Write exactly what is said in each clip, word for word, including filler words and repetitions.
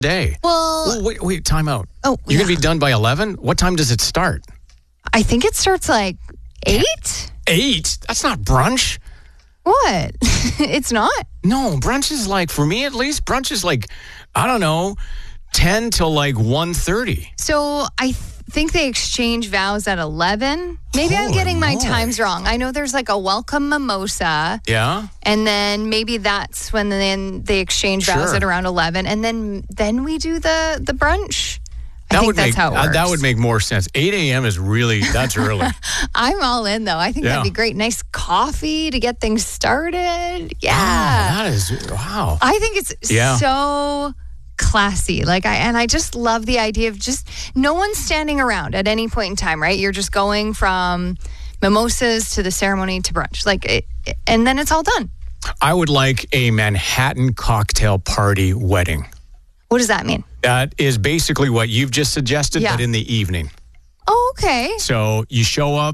day. Well, oh, wait, wait, time out. Oh, You're yeah. going to be done by eleven? What time does it start? I think it starts like eight. eight? That's not brunch. What? It's not? No, brunch is like, for me at least, brunch is like, I don't know, ten till like one thirty. So I th- think they exchange vows at eleven. Maybe I'm Holy getting my moly. times wrong. I know there's like a welcome mimosa. Yeah? And then maybe that's when then they exchange vows Sure. at around eleven. And then then we do the, the brunch. I That think would that's make, how it uh, works. that would make more sense. eight a.m. is really, that's early. I'm all in, though. I think Yeah. that'd be great. Nice coffee to get things started. Yeah. Wow, that is, wow. I think it's Yeah. so classy. Like I and I just love the idea of just no one standing around at any point in time, right? You're just going from mimosas to the ceremony to brunch. Like it, and then it's all done. I would like a Manhattan cocktail party wedding. What does that mean? That is basically what you've just suggested, Yeah. but in the evening. Oh, okay. So you show up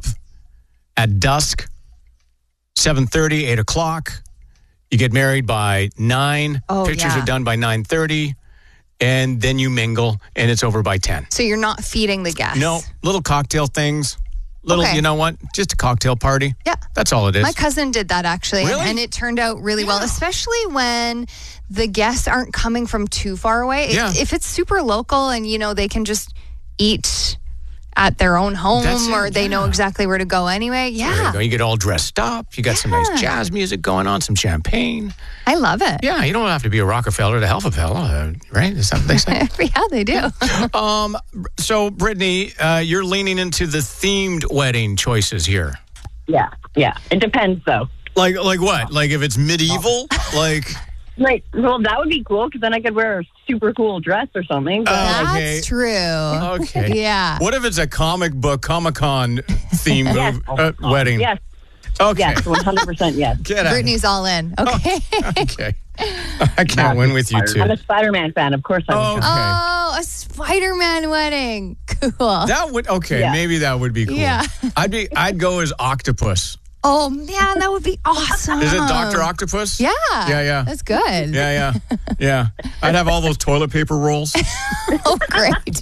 at dusk, seven thirty, eight o'clock. You get married by nine. Oh, Pictures yeah. are done by nine thirty. And then you mingle, and it's over by ten. So you're not feeding the guests. No, little cocktail things. Little, Okay. you know what? Just a cocktail party. Yeah. That's all it is. My cousin did that actually, and- Really? and it turned out really well, Yeah. especially when the guests aren't coming from too far away. If- Yeah. If it's super local and, you know, they can just eat at their own home That's it, or they know yeah. exactly where to go anyway. There you Yeah, go. You get all dressed up. You got some nice Yeah. jazz music going on, some champagne. I love it. Yeah, you don't have to be a Rockefeller to Helfafella, uh, right? Is that what they say? Yeah, they do. um, so, Brittany, uh, you're leaning into the themed wedding choices here. Yeah, yeah. It depends, though. Like, like what? Like if it's medieval? Like, Like, well, that would be cool because then I could wear a super cool dress or something. But Oh, okay. That's true. okay. Yeah. What if it's a comic book Comic Con themed yes, move, uh, wedding? yes, Okay. yes, one hundred percent yes. Get out. Brittany's all in. Okay. Okay. I can't win with you two. I'm a Spider-Man fan, of course. I'm Oh, sure. okay. Oh, a Spider-Man wedding. Cool. That would okay. Yeah. Maybe that would be cool. Yeah. I'd be. I'd go as Octopus. Oh, man, that would be awesome. Is it Doctor Octopus? Yeah. Yeah, yeah. That's good. Yeah, yeah, yeah. I'd have all those toilet paper rolls, Oh, great.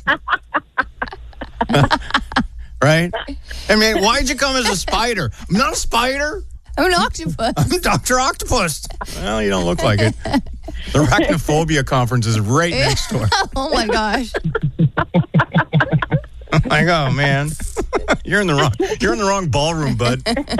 right? I mean, why'd you come as a spider? I'm not a spider. I'm an octopus. I'm Doctor Octopus. Well, you don't look like it. The Arachnophobia conference is right next door. Oh, my gosh. I'm like, oh man, you're in the wrong. You're in the wrong ballroom, bud.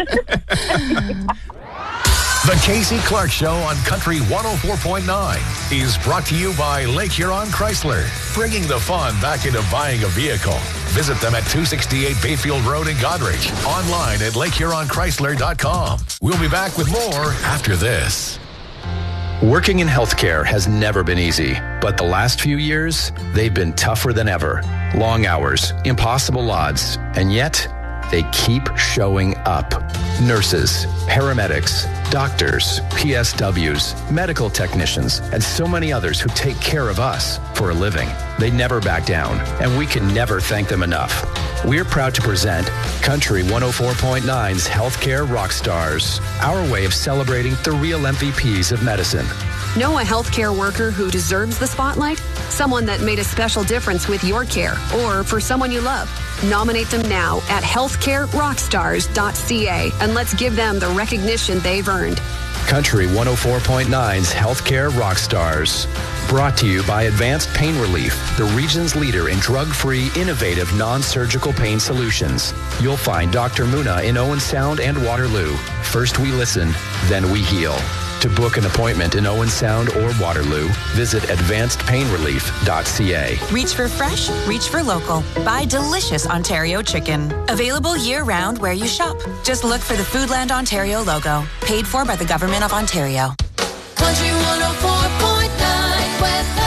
The Casey Clark Show on Country one oh four point nine is brought to you by Lake Huron Chrysler, bringing the fun back into buying a vehicle. Visit them at two sixty-eight Bayfield Road in Goderich. Online at lake huron chrysler dot com. We'll be back with more after this. Working in healthcare has never been easy, but the last few years, they've been tougher than ever. Long hours, impossible odds, and yet they keep showing up. Nurses, paramedics, doctors, P S Ws, medical technicians, and so many others who take care of us for a living. They never back down, and we can never thank them enough. We're proud to present Country one oh four point nine's Healthcare Rockstars, our way of celebrating the real M V Ps of medicine. Know a healthcare worker who deserves the spotlight? Someone that made a special difference with your care or for someone you love? Nominate them now at healthcare rockstars dot c a and let's give them the recognition they've earned. Country one oh four point nine's Healthcare Rockstars. Brought to you by Advanced Pain Relief, the region's leader in drug-free, innovative, non-surgical pain solutions. You'll find Doctor Muna in Owen Sound and Waterloo. First we listen, then we heal. To book an appointment in Owen Sound or Waterloo, visit advanced pain relief dot c a. Reach for fresh, reach for local. Buy delicious Ontario chicken. Available year-round where you shop. Just look for the Foodland Ontario logo. Paid for by the Government of Ontario. Country one oh four point nine weather.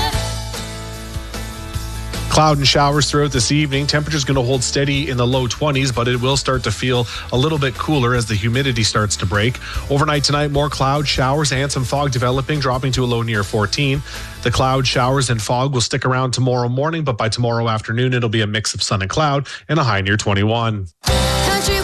Cloud and showers throughout this evening. Temperature's going to hold steady in the low twenties, but it will start to feel a little bit cooler as the humidity starts to break. Overnight tonight, more cloud, showers, and some fog developing, dropping to a low near fourteen. The cloud, showers, and fog will stick around tomorrow morning, but by tomorrow afternoon, it'll be a mix of sun and cloud and a high near twenty-one.